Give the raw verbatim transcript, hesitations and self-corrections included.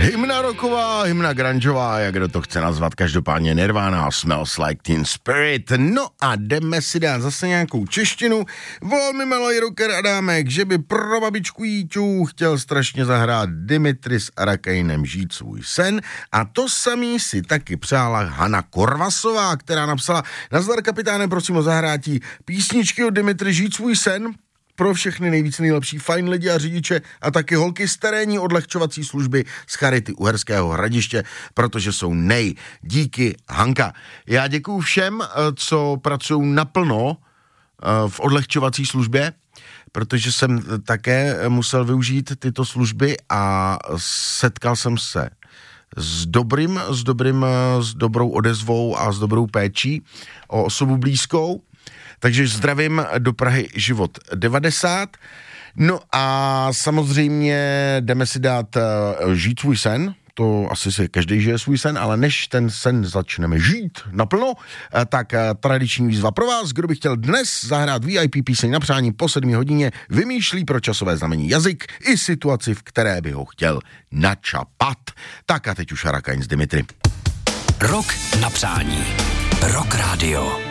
Hymna rocková, hymna grungeová, jak kdo to chce nazvat, každopádně Nirvana, Smells Like Teen Spirit. No a jdeme si dát zase nějakou češtinu. Volal mi malej rocker Adámek, že by pro babičku Jíťu chtěl strašně zahrát Dimitri s Arakejnem Žít svůj sen. A to samý si taky přála Hana Korvasová, která napsala: Nazdar kapitáne, prosím o zahrátí písničky od Dimitri Žít svůj sen pro všechny nejvíc nejlepší fajn lidi a řidiče a taky holky z terénní odlehčovací služby z Charity Uherského Hradiště, protože jsou nej. Díky, Hanka. Já děkuju všem, co pracují naplno v odlehčovací službě, protože jsem také musel využít tyto služby a setkal jsem se s dobrým, s dobrým, s dobrou odezvou a s dobrou péčí o osobu blízkou. Takže zdravím do Prahy život devadesát. No a samozřejmě jdeme si dát uh, žít svůj sen. To asi si každý žije svůj sen, ale než ten sen začneme žít naplno, uh, tak uh, tradiční výzva pro vás. Kdo by chtěl dnes zahrát V I P píseň na přání po sedmé hodině, vymýšlí pro časové znamení jazyk i situaci, v které by ho chtěl načapat. Tak a teď už Arakajn s Dimitri. Rok na přání. Rock Radio.